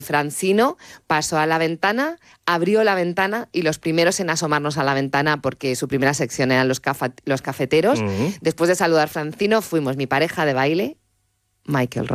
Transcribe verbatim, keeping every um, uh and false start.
Francino pasó a la ventana, abrió la ventana y los primeros en asomarnos a la ventana, porque su primera sección eran los, cafa- los cafeteros, uh-huh. Después de saludar a Francino fuimos mi pareja de baile, Michael Ross.